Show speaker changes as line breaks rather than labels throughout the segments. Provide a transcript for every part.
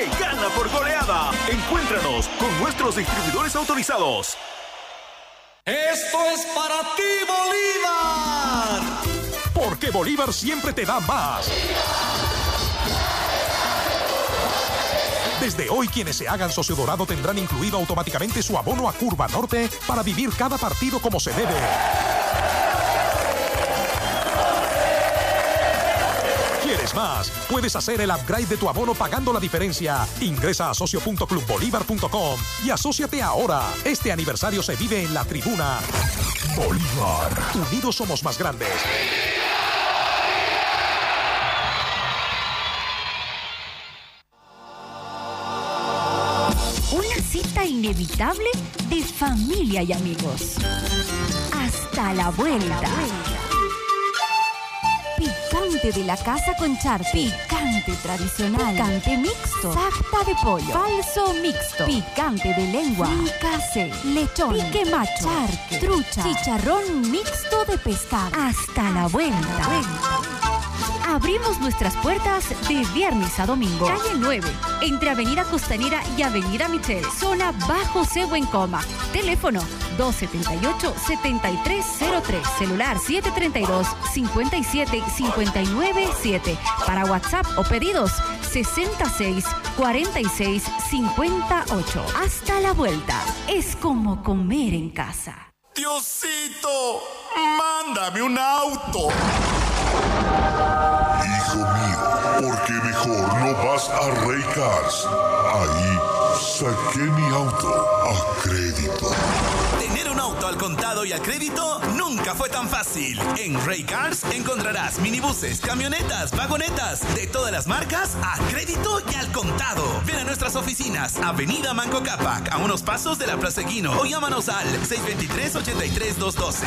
que gana por goleada. Encuéntranos con nuestros distribuidores autorizados.
¡Esto es para ti, Bolívar!
Porque Bolívar siempre te da más. Desde hoy, quienes se hagan socio dorado tendrán incluido automáticamente su abono a Curva Norte para vivir cada partido como se debe. ¿Quieres más? Puedes hacer el upgrade de tu abono pagando la diferencia. Ingresa a socio.clubbolívar.com y asóciate ahora. Este aniversario se vive en la tribuna. Bolívar. Unidos somos más grandes.
Una cita inevitable de familia y amigos. Hasta la vuelta. Picante de la casa con charque. Picante tradicional. Picante mixto. Sarta de pollo. Falso mixto. Picante de lengua. Fricase. Lechón. Pique macho. Charque. Trucha. Chicharrón mixto de pescado. Hasta la vuelta. Abrimos nuestras puertas de viernes a domingo. Calle 9, entre Avenida Costanera y Avenida Michel. Zona Bajo Cebo en Coma. Teléfono 278-7303. Celular 732-57597. Para WhatsApp o pedidos 664658. Hasta la vuelta. Es como comer en casa.
Diosito, mándame un auto.
Hijo mío, ¿por qué mejor no vas a Ray Cars? Ahí saqué mi auto a crédito.
Tener un auto al contado y al crédito nunca fue tan fácil. En Ray Cars encontrarás minibuses, camionetas, vagonetas de todas las marcas a crédito y al contado. Ven a nuestras oficinas, Avenida Manco Cápac, a unos pasos de la Plaza Equino, o llámanos al 623-83212.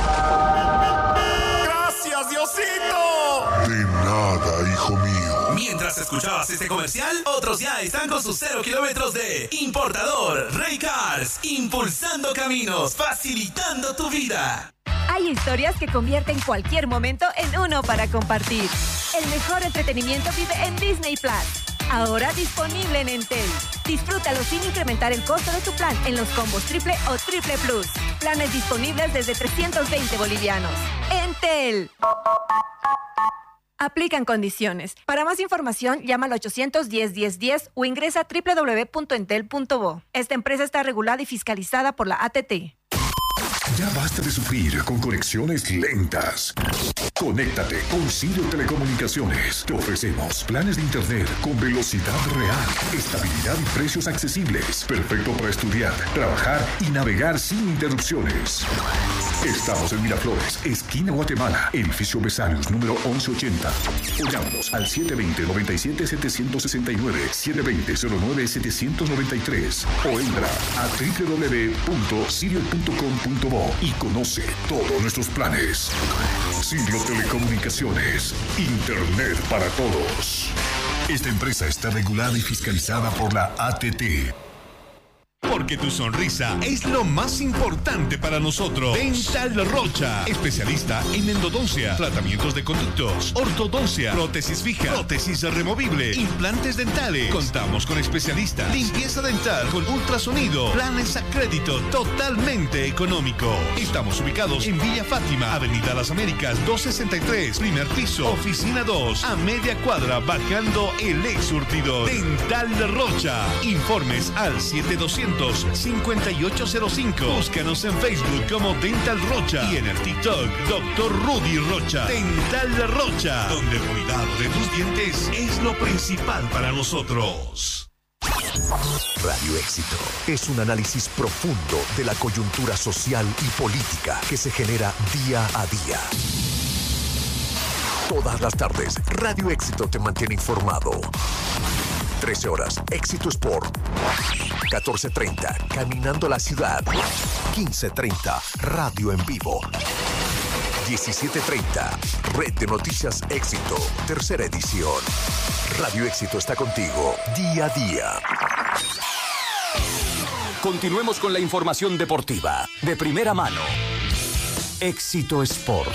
¡Gracias, Diosito!
De nada, hijo mío.
Mientras escuchabas este comercial, otros ya están con sus 0 kilómetros de importador. Ray Cars, impulsando caminos, facilitando tu vida.
Hay historias que convierten cualquier momento en uno para compartir. El mejor entretenimiento vive en Disney Plus. Ahora disponible en Entel. Disfrútalo sin incrementar el costo de tu plan en los combos triple o triple plus. Planes disponibles desde 320 bolivianos. Entel. Aplican condiciones. Para más información, llama al 810-1010 o ingresa a www.entel.bo. Esta empresa está regulada y fiscalizada por la ATT.
Ya basta de sufrir con conexiones lentas. Conéctate con Sirio Telecomunicaciones. Te ofrecemos planes de internet con velocidad real, estabilidad y precios accesibles. Perfecto para estudiar, trabajar y navegar sin interrupciones. Estamos en Miraflores, esquina Guatemala, edificio Besarios, número 1180. O llámanos al 720-97-769, 720-09-793 o entra a www.sirio.com.bo y conoce todos nuestros planes. Sirio Telecomunicaciones, Internet para todos. Esta empresa está regulada y fiscalizada por la ATT.
Porque tu sonrisa es lo más importante para nosotros. Dental Rocha, especialista en endodoncia, tratamientos de conductos, ortodoncia, prótesis fija, prótesis removible, implantes dentales. Contamos con especialistas, limpieza dental con ultrasonido, planes a crédito totalmente económico. Estamos ubicados en Villa Fátima, Avenida Las Américas 263, primer piso, oficina 2, a media cuadra, bajando el ex surtidor. Dental Rocha. Informes al 7200-5805. Búscanos en Facebook como Dental Rocha y en el TikTok Dr. Rudy Rocha. Dental Rocha, donde el cuidado de tus dientes es lo principal para nosotros.
Radio Éxito es un análisis profundo de la coyuntura social y política que se genera día a día. Todas las tardes, Radio Éxito te mantiene informado. 13 horas, Éxito Sport. 14:30, Caminando la Ciudad. 15:30, Radio en Vivo. 17:30, Red de Noticias Éxito, tercera edición. Radio Éxito está contigo día a día. Continuemos con la información deportiva de primera mano. Éxito Sport.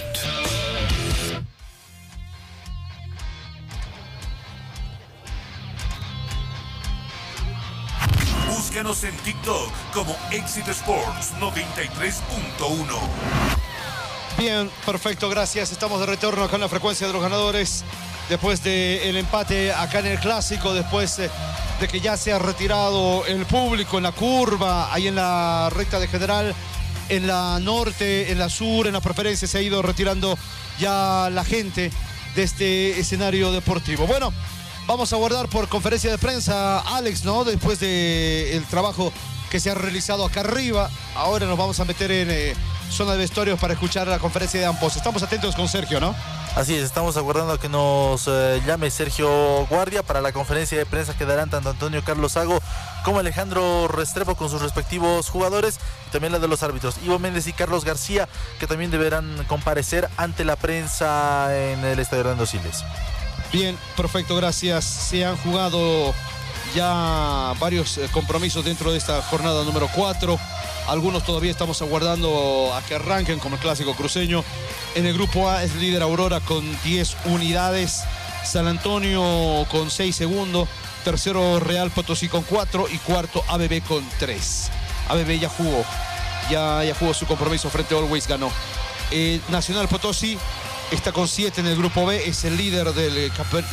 Búscanos en TikTok como Éxito Sports 93.1.
Bien, perfecto, gracias. Estamos de retorno acá en la frecuencia de los ganadores. Después del empate acá en el Clásico, después de que ya se ha retirado el público en la curva, ahí en la recta de general, en la norte, en la sur, en la preferencia, se ha ido retirando ya la gente de este escenario deportivo. Bueno, vamos a guardar por conferencia de prensa, Alex, ¿no? Después del trabajo que se ha realizado acá arriba, ahora nos vamos a meter en zona de vestuarios para escuchar la conferencia de ambos. Estamos atentos con Sergio, ¿no?
Así es, estamos aguardando a que nos llame Sergio Guardia para la conferencia de prensa que darán tanto Antonio Carlos Sago como Alejandro Restrepo con sus respectivos jugadores y también la de los árbitros, Ivo Méndez y Carlos García, que también deberán comparecer ante la prensa en el Estadio Hernando Siles. Bien, perfecto, gracias. Se han jugado ya varios compromisos dentro de esta jornada número 4. Algunos todavía estamos aguardando a que arranquen, como el Clásico Cruceño. En el grupo A es líder Aurora con 10 unidades. San Antonio con 6 segundos. Tercero Real Potosí con 4 y cuarto ABB con 3. ABB ya jugó su compromiso frente a Always, ganó. Nacional Potosí está con 7 en el grupo B. Es el líder del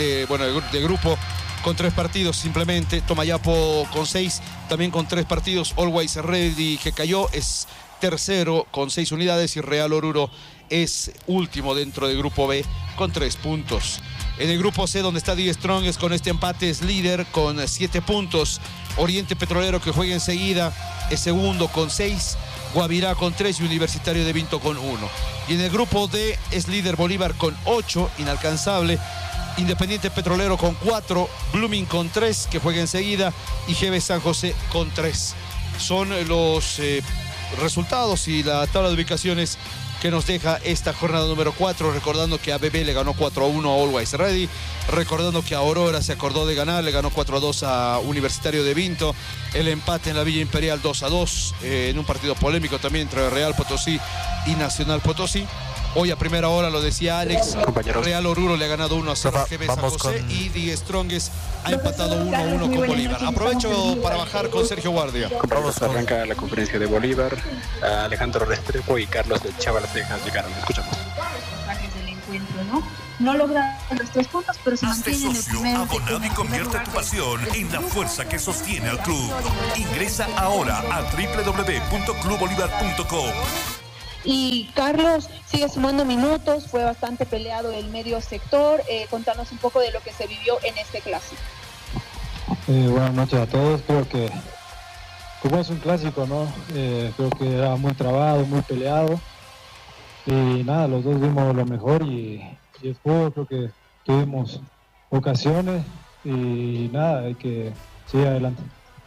grupo con 3 partidos simplemente. Tomayapo con 6, también con 3 partidos. Always Ready, que cayó, es tercero con 6 unidades y Real Oruro es último dentro del grupo B con 3 puntos. En el grupo C, donde está Die Strongest, con este empate es líder con 7 puntos. Oriente Petrolero, que juega enseguida, es segundo con 6. Guavirá con 3 y Universitario de Vinto con 1. Y en el grupo D es líder Bolívar con 8, inalcanzable. Independiente Petrolero con 4, Blooming con 3, que juega enseguida, y GB San José con 3. Son los resultados y la tabla de ubicaciones que nos deja esta jornada número 4, recordando que ABB le ganó 4-1 a Always Ready, recordando que Aurora se acordó de ganar, le ganó 4-2 a Universitario de Vinto, el empate en la Villa Imperial 2-2, en un partido polémico también entre Real Potosí y Nacional Potosí. Hoy a primera hora, lo decía Alex, compañeros, Real Oruro le ha ganado 1-0 a GB San José y Die Strongest ha empatado 1-1 con Bolívar. Aprovecho para bajar con Sergio Guardia.
Vamos a arrancar la conferencia de Bolívar. Alejandro Restrepo y Carlos del Chava Cejas llegaron. Escuchamos.
Del encuentro, ¿no? No lograron los 3 puntos, pero se mantienen en el primer.
Abonado y convierte tu pasión en la fuerza que sostiene al club. Ingresa ahora a www.clubbolivar.com.
Y Carlos sigue sumando minutos, fue bastante peleado el medio sector. Contanos un poco de lo que se vivió en este clásico.
Buenas noches a todos. Creo que como es un clásico, ¿no? Creo que era muy trabado, muy peleado. Y nada, los dos dimos lo mejor y el juego, creo que tuvimos ocasiones y nada, hay que seguir adelante.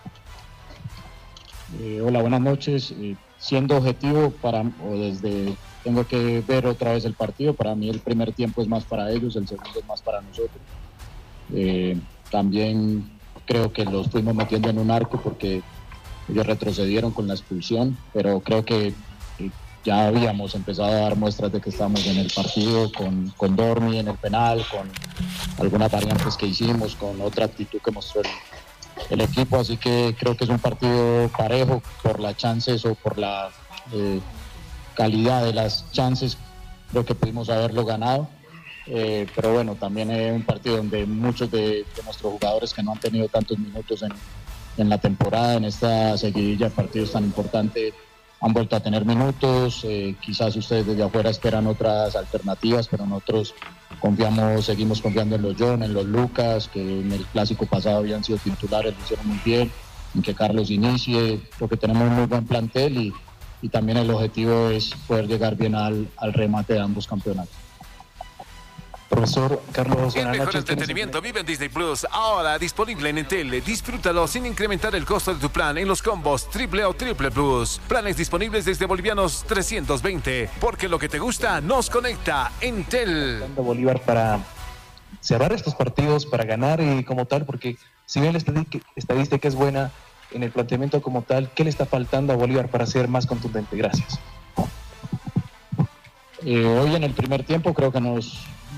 Hola, buenas noches. Siendo objetivo, tengo que ver otra vez el partido. Para mí el primer tiempo es más para ellos, el segundo es más para nosotros. También creo que los fuimos metiendo en un arco porque ellos retrocedieron con la expulsión, pero creo que ya habíamos empezado a dar muestras de que estamos en el partido con Dormi en el penal, con algunas variantes que hicimos, con otra actitud que mostró el equipo, así que creo que es un partido parejo por las chances o por la calidad de las chances. Creo que pudimos haberlo ganado, pero bueno, también es un partido donde muchos de nuestros jugadores que no han tenido tantos minutos en la temporada, en esta seguidilla de partidos tan importantes, han vuelto a tener minutos. Quizás ustedes desde afuera esperan otras alternativas, pero nosotros seguimos confiando en los John, en los Lucas, que en el clásico pasado habían sido titulares, lo hicieron muy bien, en que Carlos inicie. Creo que tenemos un muy buen plantel y también el objetivo es poder llegar bien al remate de ambos campeonatos.
Profesor Carlos,
el mejor entretenimiento vive en Disney Plus, ahora disponible en Entel. Disfrútalo sin incrementar el costo de tu plan en los combos triple o triple plus. Planes disponibles desde bolivianos 320, porque lo que te gusta nos conecta. Entel.
Bolívar para cerrar estos partidos, para ganar y como tal, porque si bien la estadística es buena en el planteamiento como tal, ¿qué le está faltando a Bolívar para ser más contundente? Gracias.
Hoy en el primer tiempo creo que nos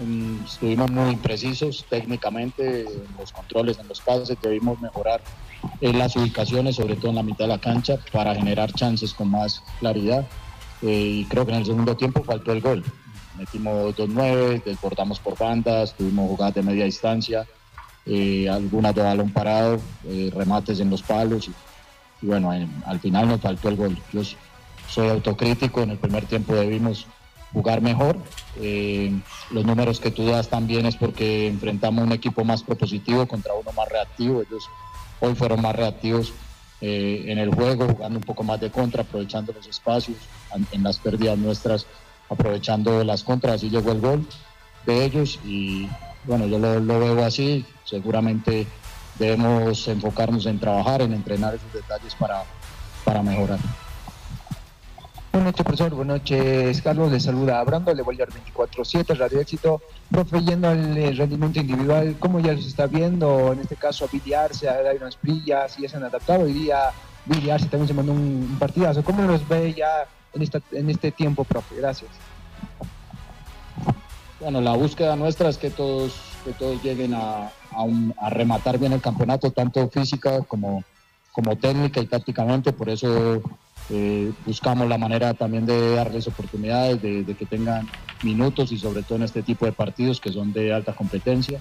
estuvimos muy imprecisos técnicamente en los controles, en los pases. Debimos mejorar las ubicaciones, sobre todo en la mitad de la cancha, para generar chances con más claridad. Y creo que en el segundo tiempo faltó el gol. Metimos 2-9, desbordamos por bandas, tuvimos jugadas de media distancia, algunas de balón parado, remates en los palos. Y bueno, al final nos faltó el gol. Yo soy autocrítico, en el primer tiempo debimos jugar mejor. Los números que tú das también es porque enfrentamos un equipo más propositivo contra uno más reactivo. Ellos hoy fueron más reactivos en el juego, jugando un poco más de contra, aprovechando los espacios, en las pérdidas nuestras, aprovechando las contras. Así llegó el gol de ellos y bueno, yo lo veo así. Seguramente debemos enfocarnos en trabajar, en entrenar esos detalles para mejorar.
Buenas noches, profesor. Buenas noches, Carlos. Le saluda Abrando, le voy a dar 24/7, Radio Éxito. Profe, yendo al rendimiento individual, ¿cómo ya se está viendo? En este caso, a Billy Arce, a Dairon Asprilla, si ya se han adaptado. Hoy día Billy Arce también se mandó un partidazo. ¿Cómo los ve ya en este tiempo, profe? Gracias.
Bueno, la búsqueda nuestra es que todos lleguen a rematar bien el campeonato, tanto física como técnica y tácticamente. Por eso buscamos la manera también de darles oportunidades, de que tengan minutos y sobre todo en este tipo de partidos que son de alta competencia.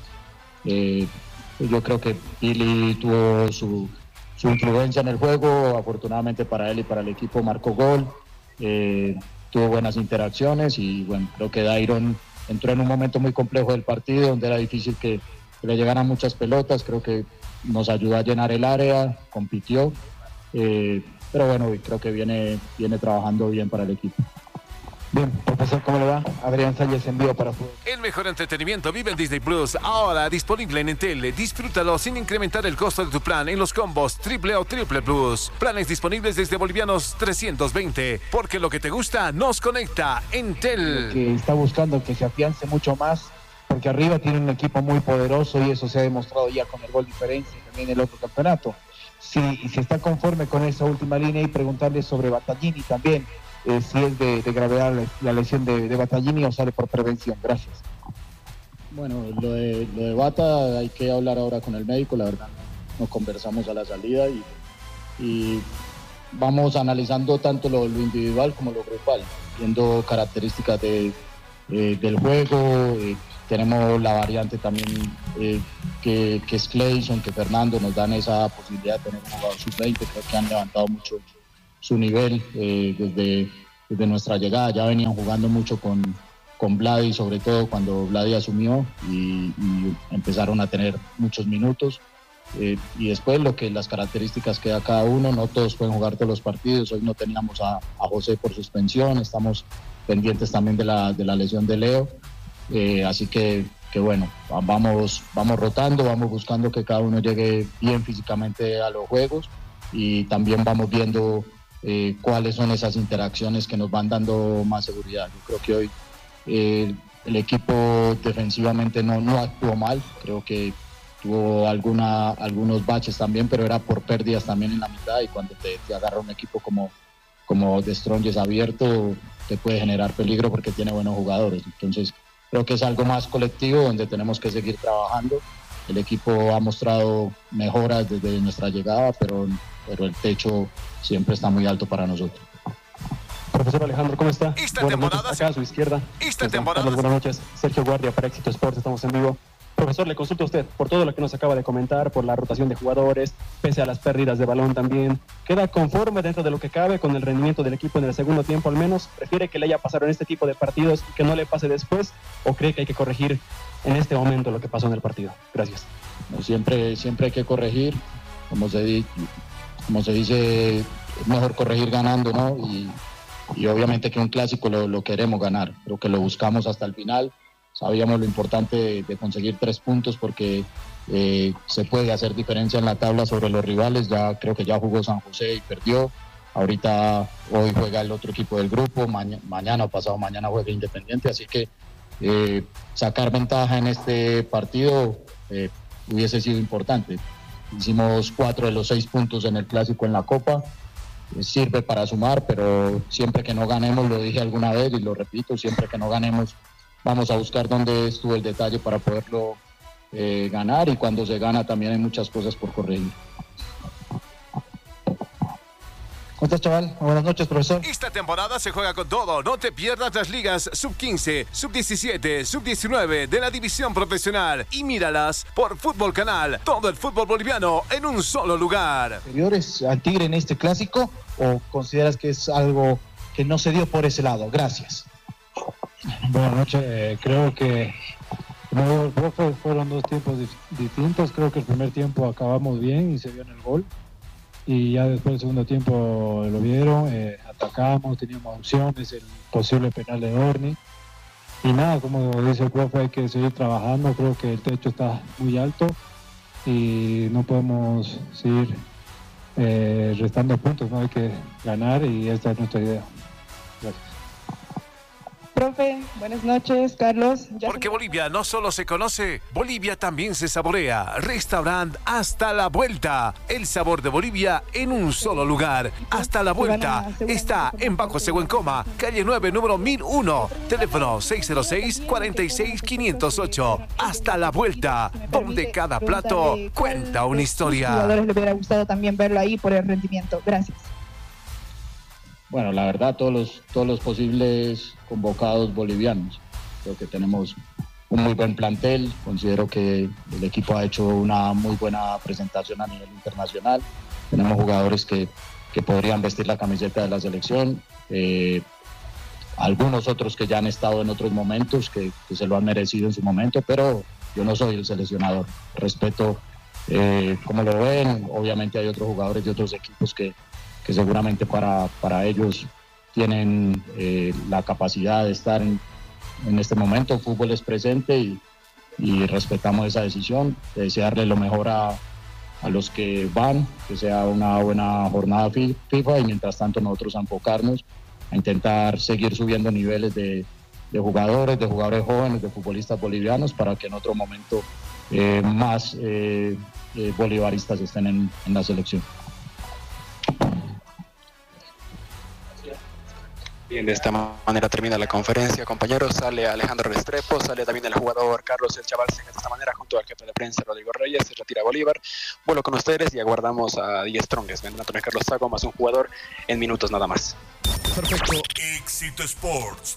Yo creo que Billy tuvo su influencia en el juego, afortunadamente para él y para el equipo marcó gol, tuvo buenas interacciones y bueno, creo que Dairon entró en un momento muy complejo del partido donde era difícil que le llegaran muchas pelotas. Creo que nos ayudó a llenar el área, compitió, pero bueno, creo que viene trabajando bien para el equipo.
Bien, profesor, ¿cómo le va? Adrián Salles en vivo para fútbol.
El mejor entretenimiento vive en Disney Plus, ahora disponible en Entel. Disfrútalo sin incrementar el costo de tu plan en los combos triple o triple plus. Planes disponibles desde bolivianos 320, porque lo que te gusta nos conecta. Entel.
Que está buscando que se afiance mucho más, porque arriba tiene un equipo muy poderoso y eso se ha demostrado ya con el gol diferencia y también en el otro campeonato. Si está conforme con esa última línea y preguntarle sobre Battaglini también, si es de gravedad la lesión de Battaglini o sale por prevención. Gracias.
Bueno, lo de Bata hay que hablar ahora con el médico, la verdad no conversamos a la salida y vamos analizando tanto lo individual como lo grupal, viendo características del juego. Tenemos la variante también que es Clayson, que Fernando, nos dan esa posibilidad de tener un jugador sub-20, creo que han levantado mucho su nivel desde nuestra llegada. Ya venían jugando mucho con Vladi, sobre todo cuando Vladi asumió y empezaron a tener muchos minutos. Y después las características que da cada uno, no todos pueden jugar todos los partidos. Hoy no teníamos a José por suspensión, estamos pendientes también de la lesión de Leo. Así que bueno, vamos rotando, vamos buscando que cada uno llegue bien físicamente a los juegos y también vamos viendo cuáles son esas interacciones que nos van dando más seguridad. Yo creo que hoy el equipo defensivamente no actuó mal, creo que tuvo algunos baches también, pero era por pérdidas también en la mitad y cuando te agarra un equipo como de Strongest abierto te puede generar peligro porque tiene buenos jugadores. Entonces creo que es algo más colectivo donde tenemos que seguir trabajando. El equipo ha mostrado mejoras desde nuestra llegada, pero el techo siempre está muy alto para nosotros.
Profesor Alejandro, ¿cómo está?
Buenas noches,
acá a su izquierda. Buenas noches, Sergio Guardia para Éxito Sports, estamos en vivo. Profesor, le consulto a usted por todo lo que nos acaba de comentar, por la rotación de jugadores, pese a las pérdidas de balón también. ¿Queda conforme dentro de lo que cabe con el rendimiento del equipo en el segundo tiempo al menos? ¿Prefiere que le haya pasado en este tipo de partidos y que no le pase después? ¿O cree que hay que corregir en este momento lo que pasó en el partido? Gracias.
No, siempre hay que corregir, como se dice, es mejor corregir ganando, ¿no? Y obviamente que un clásico lo queremos ganar, creo que lo buscamos hasta el final. Sabíamos lo importante de conseguir 3 puntos porque se puede hacer diferencia en la tabla sobre los rivales. Ya creo que ya jugó San José y perdió. Hoy juega el otro equipo del grupo, mañana o pasado mañana juega Independiente, así que sacar ventaja en este partido hubiese sido importante. Hicimos 4 de los 6 puntos en el clásico en la Copa, sirve para sumar, pero siempre que no ganemos, lo dije alguna vez y lo repito, siempre que no ganemos vamos a buscar dónde estuvo el detalle para poderlo ganar, y cuando se gana también hay muchas cosas por corregir.
¿Cómo estás, chaval? Buenas noches, profesor.
Esta temporada se juega con todo. No te pierdas las ligas Sub-15, Sub-17, Sub-19 de la división profesional y míralas por Fútbol Canal. Todo el fútbol boliviano en un solo lugar.
¿Anteriores al Tigre en este clásico o consideras que es algo que no se dio por ese lado? Gracias.
Buenas noches. Creo que fueron dos tiempos distintos. Creo que el primer tiempo acabamos bien y se vio en el gol. Y ya después del segundo tiempo lo vieron, atacamos, teníamos opciones, el posible penal de Orni. Y nada, como dice el profe, hay que seguir trabajando. Creo que el techo está muy alto y no podemos seguir restando puntos, ¿no? Hay que ganar y esta es nuestra idea. Gracias.
Profe, buenas noches, Carlos.
Porque Bolivia no solo se conoce, Bolivia también se saborea. Restaurant Hasta la Vuelta. El sabor de Bolivia en un solo lugar. Hasta la Vuelta. Está en Bajo Seguencoma, calle 9, número 1001. Teléfono 606-46-508. Hasta la Vuelta, donde cada plato cuenta una historia.
A los jugadores les hubiera gustado también verlo ahí por el rendimiento. Gracias.
Bueno, la verdad, todos los posibles convocados bolivianos. Creo que tenemos un muy buen plantel. Considero que el equipo ha hecho una muy buena presentación a nivel internacional. Tenemos jugadores que podrían vestir la camiseta de la selección. Algunos otros que ya han estado en otros momentos, que se lo han merecido en su momento, pero yo no soy el seleccionador. Respeto cómo lo ven. Obviamente hay otros jugadores de otros equipos que seguramente para ellos tienen la capacidad de estar en este momento. El fútbol es presente y respetamos esa decisión, de desearle lo mejor a los que van, que sea una buena jornada FIFA, y mientras tanto nosotros a enfocarnos a intentar seguir subiendo niveles de jugadores jóvenes, de futbolistas bolivianos, para que en otro momento más bolivaristas estén en la selección.
Bien, de esta manera termina la conferencia, compañeros. Sale Alejandro Restrepo, sale también el jugador Carlos El Chaval Cejas. De esta manera, junto al jefe de prensa Rodrigo Reyes, se retira Bolívar. Vuelo con ustedes y aguardamos a 10 Strongest. Vendrán Antonio Carlos Sago más un jugador en minutos nada más.
Perfecto.
Éxito Sports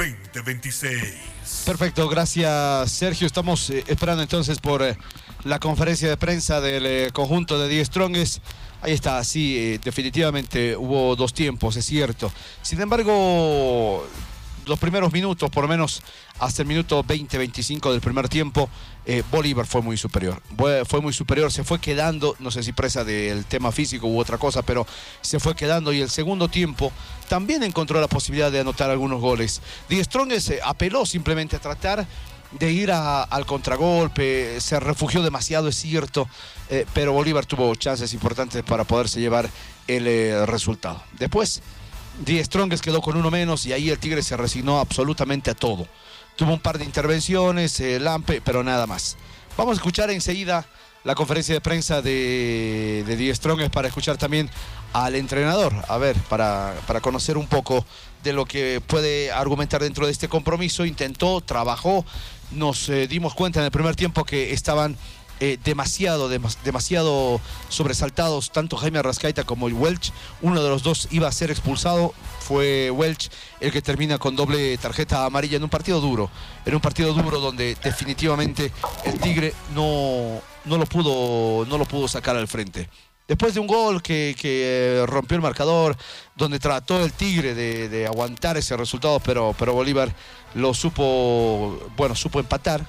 2026.
Perfecto, gracias Sergio. Estamos esperando entonces por la conferencia de prensa del conjunto de 10 Strongest. Ahí está, sí, definitivamente hubo dos tiempos, es cierto. Sin embargo, los primeros minutos, por lo menos hasta el minuto 20-25 del primer tiempo, Bolívar fue muy superior. Fue muy superior, se fue quedando, no sé si presa del tema físico u otra cosa, pero se fue quedando, y el segundo tiempo también encontró la posibilidad de anotar algunos goles. 10 Strongest apeló simplemente a tratar de ir al contragolpe, se refugió demasiado, es cierto, pero Bolívar tuvo chances importantes para poderse llevar el resultado. Después, 10 Strongest quedó con uno menos y ahí el Tigre se resignó absolutamente a todo. Tuvo un par de intervenciones, Lampe, pero nada más. Vamos a escuchar enseguida la conferencia de prensa de 10 Strongest para escuchar también al entrenador, a ver, para conocer un poco de lo que puede argumentar dentro de este compromiso. Intentó, trabajó, nos dimos cuenta en el primer tiempo que estaban demasiado sobresaltados, tanto Jaime Arrascaita como el Welch. Uno de los dos iba a ser expulsado, fue Welch el que termina con doble tarjeta amarilla en un partido duro, donde definitivamente el Tigre no lo pudo sacar al frente. Después de un gol que rompió el marcador, donde trató el Tigre de aguantar ese resultado, pero Bolívar supo empatar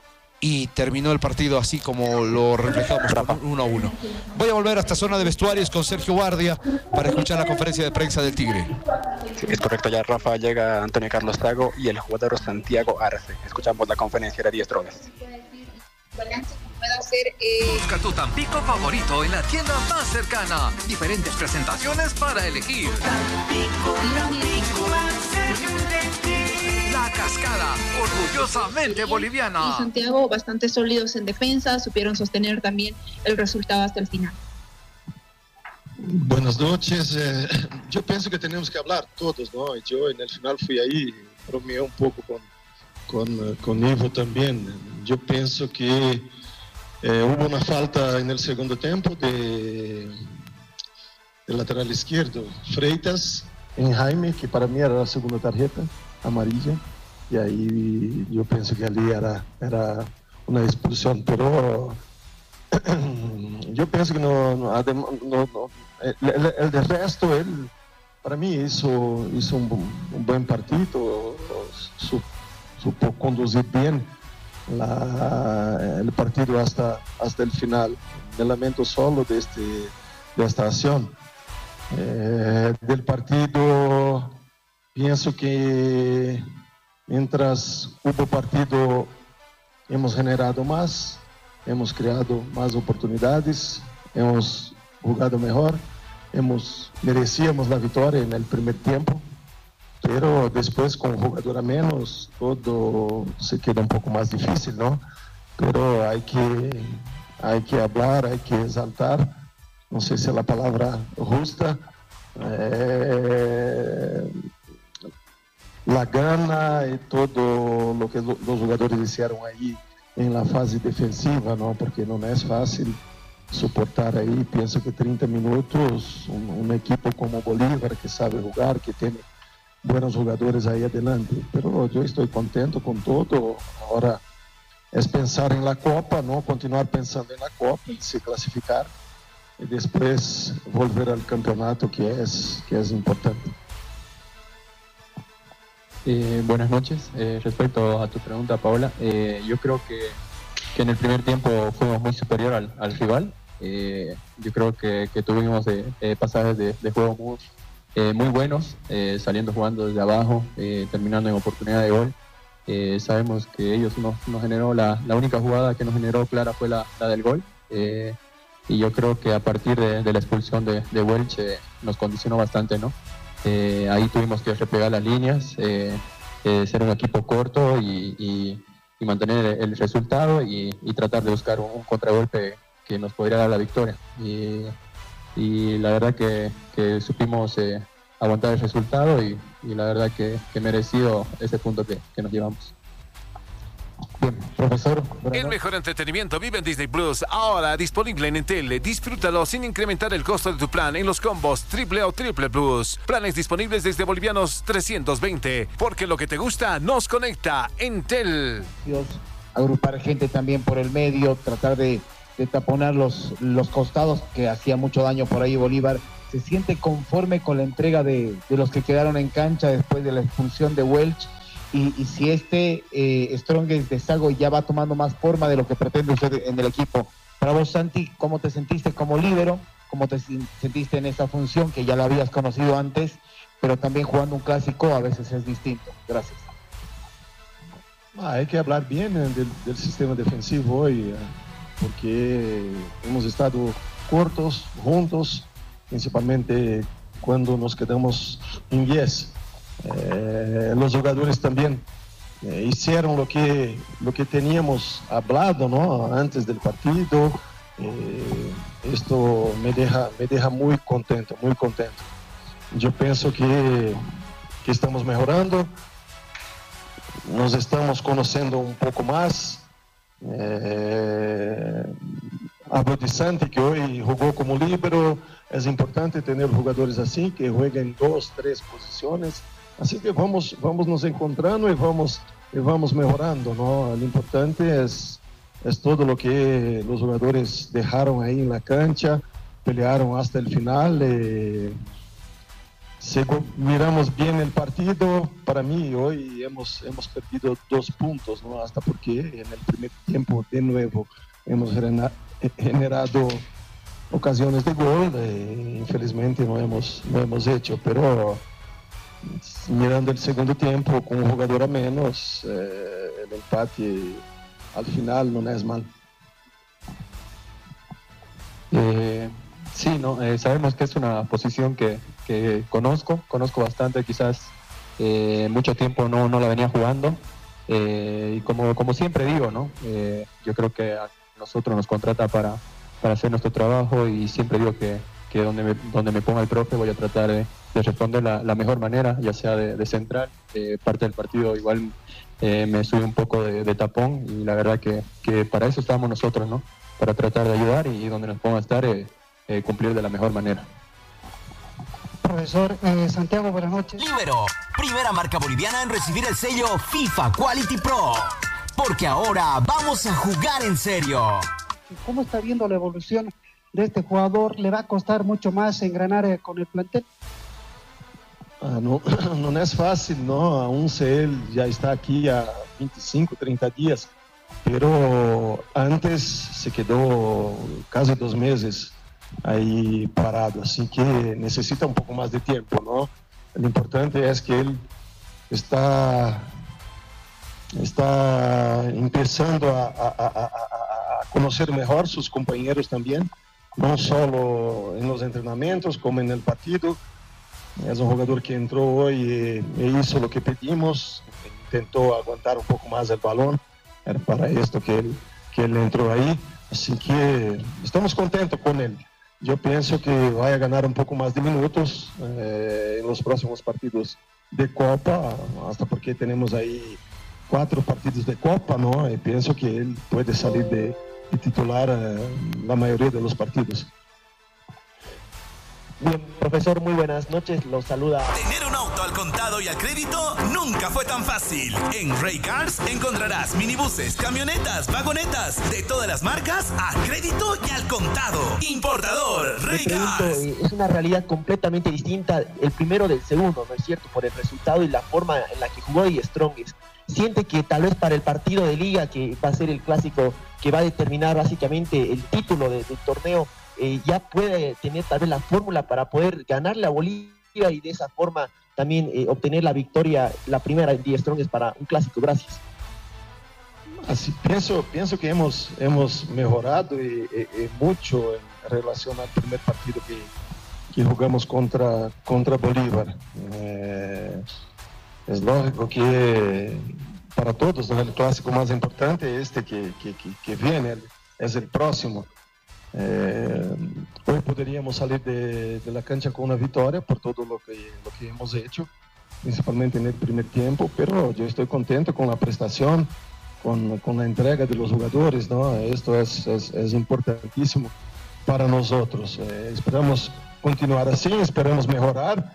y terminó el partido así como lo reflejamos, 1-1. Voy a volver hasta zona de vestuarios con Sergio Guardia para escuchar la conferencia de prensa del Tigre.
Sí, es correcto, ya Rafa, llega Antonio Carlos Sago y el jugador Santiago Arce. Escuchamos la conferencia de 10 Strongest.
Busca tu Tampico favorito en la tienda más cercana. Diferentes presentaciones para elegir. La Cascada, orgullosamente boliviana.
Y Santiago, bastante sólidos en defensa, supieron sostener también el resultado hasta el final.
Buenas noches. Yo pienso que tenemos que hablar todos, ¿no? Yo en el final fui ahí, bromeé un poco con Ivo también. Yo pienso que hubo una falta en el segundo tiempo del lateral izquierdo, Freitas, en Jaime, que para mí era la segunda tarjeta amarilla, y ahí yo pienso que allí era una expulsión, pero yo pienso que el de resto, él para mí hizo un buen partido, supo conducir bien el partido hasta el final. Me lamento solo de esta acción. Del partido, pienso que mientras hubo partido hemos generado más, hemos creado más oportunidades, hemos jugado mejor, merecíamos la victoria en el primer tiempo, pero después con un jugador a menos todo se queda un poco más difícil, ¿no? Pero hay que hablar, hay que exaltar, no sé si es la palabra justa, la gana y todo lo que los jugadores hicieron ahí en la fase defensiva, ¿no? Porque no es fácil soportar ahí, pienso que 30 minutos, un equipo como Bolívar que sabe jugar, que tiene buenos jugadores ahí adelante, pero yo estoy contento con todo. Ahora es pensar en la Copa, ¿no? Continuar pensando en la Copa, en se clasificar y después volver al campeonato, que es importante.
Buenas noches. Respecto a tu pregunta, Paola, yo creo que en el primer tiempo fuimos muy superior al rival. Yo creo que tuvimos pasajes de juego muy buenos, saliendo jugando desde abajo, terminando en oportunidad de gol. Sabemos que ellos nos generó la única jugada que nos generó clara fue la del gol. Y yo creo que a partir de la expulsión de Welch nos condicionó bastante, ¿no? Ahí tuvimos que replegar las líneas, ser un equipo corto y mantener el resultado y tratar de buscar un contragolpe que nos podría dar la victoria. Y la verdad que supimos aguantar el resultado y la verdad que merecido ese punto que nos llevamos. Bien, profesor.
El mejor entretenimiento vive en Disney Plus. Ahora disponible en Entel. Disfrútalo sin incrementar el costo de tu plan en los combos Triple o Triple Plus. Planes disponibles desde bolivianos 320. Porque lo que te gusta nos conecta. Entel.
Agrupar gente también por el medio, tratar de taponar los costados, que hacía mucho daño por ahí Bolívar. ¿Se siente conforme con la entrega de los que quedaron en cancha después de la expulsión de Welch? Y si Strongest de Sago ya va tomando más forma de lo que pretende usted en el equipo. Para vos, Santi, ¿cómo te sentiste como líbero? ¿Cómo te sentiste en esa función que ya la habías conocido antes, pero también jugando un clásico a veces es distinto? Gracias.
Hay que hablar bien del sistema defensivo hoy, porque hemos estado cortos, juntos, principalmente cuando nos quedamos en 10. Los jugadores también hicieron lo que teníamos hablado, ¿no? Antes del partido. Esto me deja muy contento. Yo pienso que estamos mejorando, nos estamos conociendo un poco más. Hablo de Santi, que hoy jugó como líbero. Es importante tener jugadores así, que jueguen 2, 3 posiciones. Así que vamos nos encontrando y vamos mejorando, ¿no? Lo importante es todo lo que los jugadores dejaron ahí en la cancha, pelearon hasta el final. Miramos bien el partido. Para mí hoy hemos perdido 2 puntos, ¿no? Hasta porque en el primer tiempo de nuevo hemos generado ocasiones de gol. Infelizmente no hemos hecho, pero mirando el segundo tiempo con un jugador a menos, el empate al final no es mal.
Sí, ¿no? Sabemos que es una posición que conozco bastante, quizás mucho tiempo no la venía jugando, y como siempre digo, ¿no? Yo creo que a nosotros nos contrata para hacer nuestro trabajo, y siempre digo que donde me ponga el profe voy a tratar de
responder la mejor manera, ya sea de central. Parte del partido igual me subí un poco de tapón y la verdad que para eso estamos nosotros, ¿no? Para tratar de ayudar y donde nos ponga a estar, cumplir de la mejor manera.
Profesor Santiago, buenas noches.
Libero, primera marca boliviana en recibir el sello FIFA Quality Pro. Porque ahora vamos a jugar en serio.
¿Cómo está viendo la evolución de este jugador? ¿Le va a costar mucho más engranar con el plantel?
No es fácil, ¿no? Aún él ya está aquí a 25, 30 días, pero antes se quedó casi 2 meses ahí parado, así que necesita un poco más de tiempo, ¿no? Lo importante es que él está empezando a conocer mejor sus compañeros también, no solo en los entrenamientos como en el partido. Es un jugador que entró hoy e hizo lo que pedimos, intentó aguantar un poco más el balón, era para esto que él entró ahí, así que estamos contentos con él. Yo pienso que va a ganar un poco más de minutos en los próximos partidos de Copa, hasta porque tenemos ahí 4 partidos de Copa, ¿no? Y pienso que él puede salir de titular la mayoría de los partidos.
Bien, profesor, muy buenas noches, los saluda.
Tener un auto al contado y al crédito nunca fue tan fácil. En Ray Cars encontrarás minibuses, camionetas, vagonetas de todas las marcas a crédito y al contado. Importador Ray Cars.
Es una realidad completamente distinta el primero del segundo, ¿no es cierto? Por el resultado y la forma en la que jugó The Strongest. Siente que tal vez para el partido de liga, que va a ser el clásico que va a determinar básicamente el título del torneo, ya puede tener tal vez la fórmula para poder ganarle a Bolivia y de esa forma también obtener la victoria, la primera en The Strongest para un clásico. Gracias.
Así, pienso que hemos mejorado mucho en relación al primer partido que jugamos contra Bolívar. Es lógico que para todos, ¿no? El clásico más importante es que viene, es el próximo. Hoy podríamos salir de la cancha con una victoria por todo lo que hemos hecho, principalmente en el primer tiempo, pero yo estoy contento con la prestación, con la entrega de los jugadores, ¿no? Esto es importantísimo para nosotros. Esperamos continuar así, esperamos mejorar.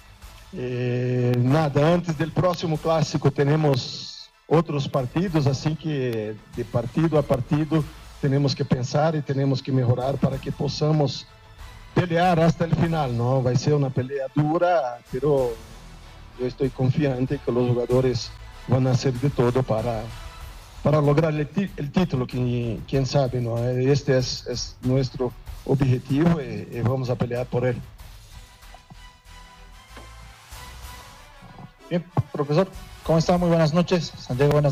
Antes del próximo clásico tenemos otros partidos, así que de partido a partido tenemos que pensar y tenemos que mejorar para que podamos pelear hasta el final, ¿no? Va a ser una pelea dura, pero yo estoy confiante que los jugadores van a hacer de todo para lograr el título, quién sabe, ¿no? Este es nuestro objetivo y vamos a pelear por él.
Bien, profesor, ¿cómo está? Muy buenas noches. Santiago, buenas